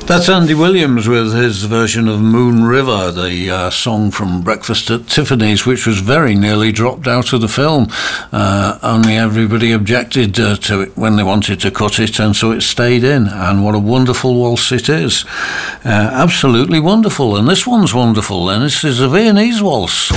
That's Andy Williams with his version of Moon River, the song from Breakfast at Tiffany's, which was very nearly dropped out of the film. Only everybody objected to it when they wanted to cut it, and so it stayed in. And what a wonderful waltz it is. Absolutely wonderful. And this one's wonderful. And this is a Viennese waltz.